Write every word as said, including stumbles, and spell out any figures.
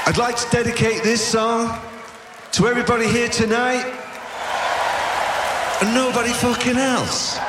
I'd like to dedicate this song to everybody here tonight and nobody fucking else.